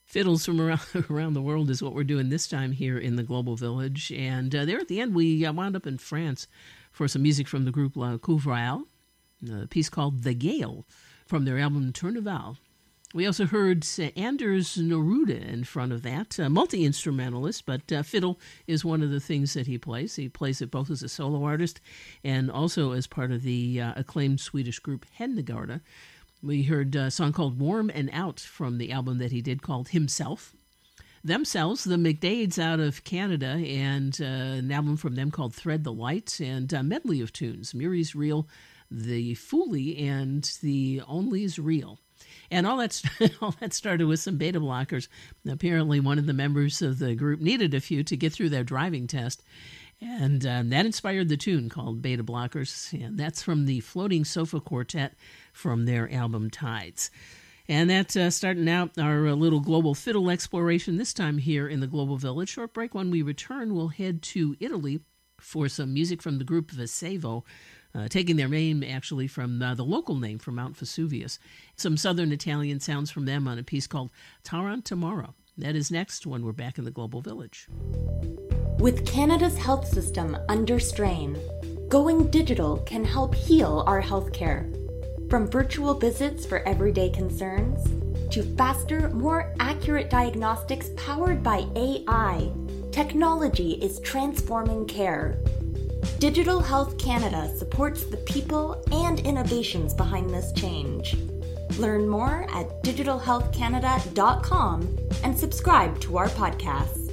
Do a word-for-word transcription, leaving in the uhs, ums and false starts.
Fiddles from around, around the world is what we're doing this time here in the Global Village. And uh, there at the end, we uh, wound up in France for some music from the group La Couvrale, a piece called The Gale from their album Tourneval. We also heard uh, Anders Neruda in front of that, a multi-instrumentalist, but uh, fiddle is one of the things that he plays. He plays it both as a solo artist and also as part of the uh, acclaimed Swedish group Hednegarda. We heard a song called Warm and Out from the album that he did called Himself. Themselves, the McDades out of Canada, and uh, an album from them called Thread the Light, and a medley of tunes, Muri's Real, The Foolie, and The Only's Real. And all that, all that started with some beta blockers. Apparently one of the members of the group needed a few to get through their driving test. And um, that inspired the tune called Beta Blockers. And that's from the Floating Sofa Quartet from their album Tides. And that's uh, starting out our uh, little global fiddle exploration, this time here in the Global Village. Short break. When we return, we'll head to Italy for some music from the group Vesevo. Uh, taking their name, actually, from uh, the local name for Mount Vesuvius. Some southern Italian sounds from them on a piece called Tarantamara. That is next when we're back in the Global Village. With Canada's health system under strain, going digital can help heal our healthcare. From virtual visits for everyday concerns, to faster, more accurate diagnostics powered by A I, technology is transforming care. Digital Health Canada supports the people and innovations behind this change. Learn more at digital health canada dot com and subscribe to our podcast.